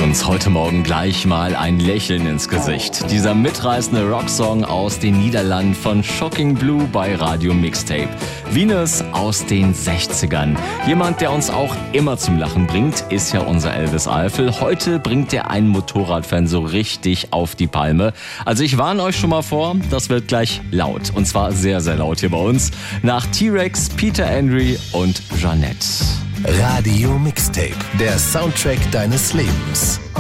uns heute Morgen gleich mal ein Lächeln ins Gesicht. Dieser mitreißende Rocksong aus den Niederlanden von Shocking Blue bei Radio Mixtape. Venus aus den 60ern. Jemand, der uns auch immer zum Lachen bringt, ist ja unser Elvis Eifel. Heute bringt er einen Motorradfan so richtig auf die Palme. Also ich warne euch schon mal vor, das wird gleich laut. Und zwar sehr, sehr laut hier bei uns. Nach T-Rex, Peter Andre und Jeanette. Radio Mixtape, der Soundtrack deines Lebens.